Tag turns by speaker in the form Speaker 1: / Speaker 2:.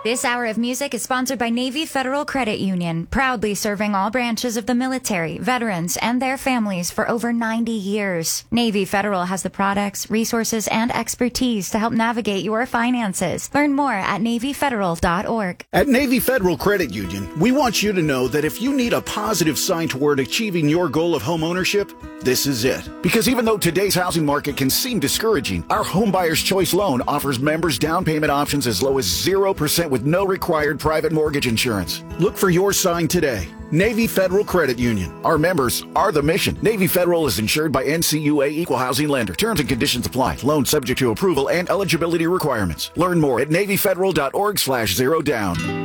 Speaker 1: This hour of music is sponsored by Navy Federal Credit Union, proudly serving all branches of the military, veterans, and their families for over 90 years. Navy Federal has the products, resources, and expertise to help navigate your finances. Learn more at NavyFederal.org.
Speaker 2: At Navy Federal Credit Union, we want you to know that if you need a positive sign toward achieving your goal of home ownership, this is it. Because even though today's housing market can seem discouraging, our Homebuyer's Choice loan offers members down payment options as low as 0% with no required private mortgage insurance. Look for your sign today. Navy Federal Credit Union. Our members are the mission. Navy Federal is insured by NCUA Equal Housing Lender. Terms and conditions apply. Loan subject to approval and eligibility requirements. Learn more at NavyFederal.org/0down.